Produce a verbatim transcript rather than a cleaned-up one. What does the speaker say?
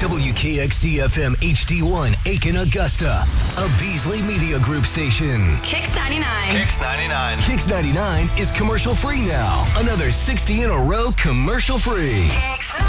W K X C F M H D one, Aiken, Augusta. A Beasley Media Group station. Kix ninety-nine. Kix ninety-nine. Kix ninety-nine is commercial free now. Another sixty in a row commercial free.